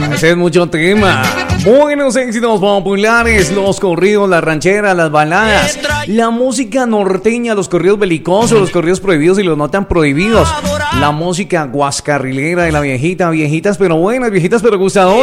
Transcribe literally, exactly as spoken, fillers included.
Ese es mucho tema. Buenos éxitos populares, los corridos, las rancheras, las baladas, la música norteña, los corridos belicosos, los corridos prohibidos y los no tan prohibidos, la música guascarrilera de la viejita, viejitas pero buenas, viejitas pero gustadoras.